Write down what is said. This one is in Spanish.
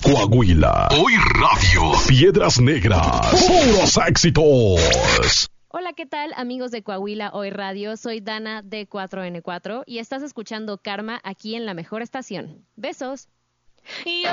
Coahuila. Hoy Radio. Piedras Negras. Puros éxitos. Hola, ¿qué tal, amigos de Coahuila Hoy Radio? Soy Dana de 4N4 y estás escuchando Karma aquí en la mejor estación. Besos.